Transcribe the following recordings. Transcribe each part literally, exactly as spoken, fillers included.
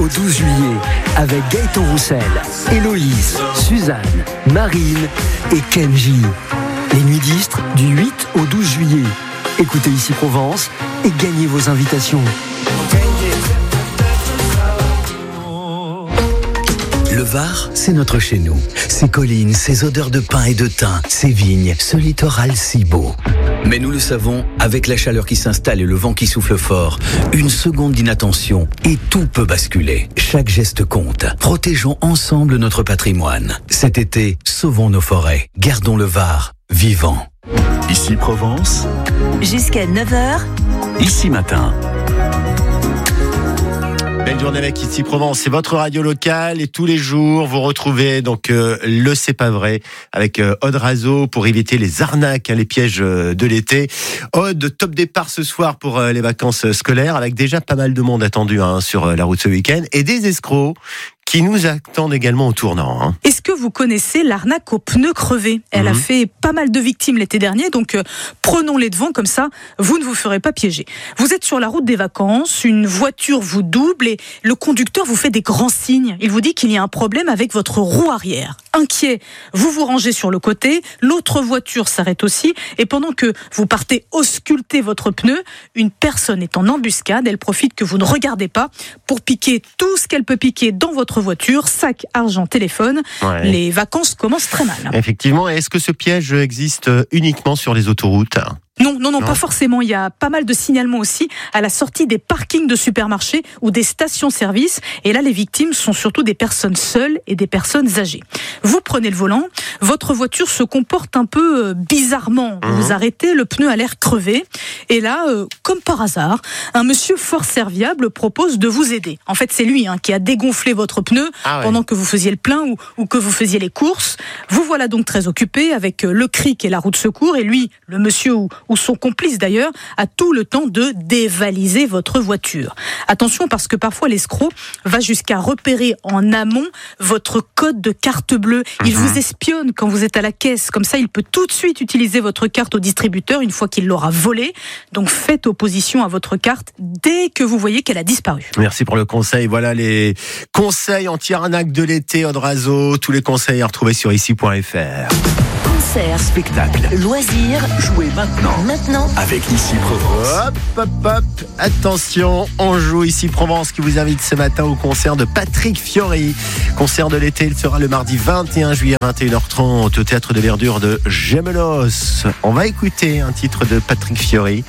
au douze juillet avec Gaëtan Roussel, Héloïse, Suzanne, Marine et Kenji. Les Nuits d'Istres du huit au douze juillet. Écoutez Ici Provence et gagnez vos invitations. Le Var, c'est notre chez nous. Ses collines, ses odeurs de pin et de thym, ses vignes, ce littoral si beau. Mais nous le savons, avec la chaleur qui s'installe et le vent qui souffle fort, une seconde d'inattention et tout peut basculer. Chaque geste compte. Protégeons ensemble notre patrimoine. Cet été, sauvons nos forêts. Gardons le Var vivant. Ici Provence. Jusqu'à neuf heures. Ici Matin. Belle journée avec Ici Provence, c'est votre radio locale et tous les jours vous retrouvez donc euh, le C'est pas vrai avec euh, Aude Razo pour éviter les arnaques, hein, les pièges euh, de l'été. Aude, top départ ce soir pour euh, les vacances scolaires avec déjà pas mal de monde attendu hein, sur euh, la route ce week-end et des escrocs qui nous attendent également au tournant. Hein. Est-ce que vous connaissez l'arnaque aux pneus crevés ? Elle mmh. a fait pas mal de victimes l'été dernier, donc euh, prenons les devants, comme ça, vous ne vous ferez pas piéger. Vous êtes sur la route des vacances, une voiture vous double et le conducteur vous fait des grands signes. Il vous dit qu'il y a un problème avec votre roue arrière. Inquiet, vous vous rangez sur le côté, l'autre voiture s'arrête aussi, et pendant que vous partez ausculter votre pneu, une personne est en embuscade, elle profite que vous ne regardez pas pour piquer tout ce qu'elle peut piquer dans votre voiture, sac, argent, téléphone. Ouais. Les vacances commencent très mal. Effectivement, est-ce que ce piège existe uniquement sur les autoroutes ? Non, non, non, non, pas forcément. Il y a pas mal de signalements aussi à la sortie des parkings de supermarchés ou des stations-service. Et là, les victimes sont surtout des personnes seules et des personnes âgées. Vous prenez le volant, votre voiture se comporte un peu bizarrement. Vous mmh. vous arrêtez, le pneu a l'air crevé. Et là, euh, comme par hasard, un monsieur fort serviable propose de vous aider. En fait, c'est lui hein, qui a dégonflé votre pneu ah ouais. pendant que vous faisiez le plein ou, ou que vous faisiez les courses. Vous voilà donc très occupé avec le C R I C et la roue de secours. Et lui, le monsieur ou ou son complice d'ailleurs, a tout le temps de dévaliser votre voiture. Attention parce que parfois l'escroc va jusqu'à repérer en amont votre code de carte bleue. Il mmh. vous espionne quand vous êtes à la caisse. Comme ça, il peut tout de suite utiliser votre carte au distributeur une fois qu'il l'aura volée. Donc faites opposition à votre carte dès que vous voyez qu'elle a disparu. Merci pour le conseil. Voilà les conseils anti-arnaque de l'été, Aude Razo. Tous les conseils à retrouver sur ici point f r. Concerts, spectacles, loisirs, jouez maintenant. Maintenant. Avec Ici Provence. Hop, hop, hop. Attention, on joue Ici Provence qui vous invite ce matin au concert de Patrick Fiori. Concert de l'été, il sera le mardi vingt et un juillet à vingt et une heures trente au Théâtre de Verdure de Gemelos. On va écouter un titre de Patrick Fiori,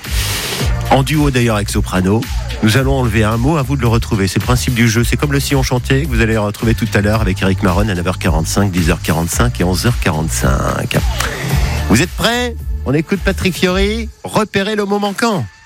en duo d'ailleurs avec Soprano. Nous allons enlever un mot, à vous de le retrouver. C'est le principe du jeu. C'est comme le sillon chanté que vous allez retrouver tout à l'heure avec Eric Maron à neuf heures quarante-cinq, dix heures quarante-cinq et onze heures quarante-cinq. Vous êtes prêts ? On écoute Patrick Fiori. Repérez le mot manquant.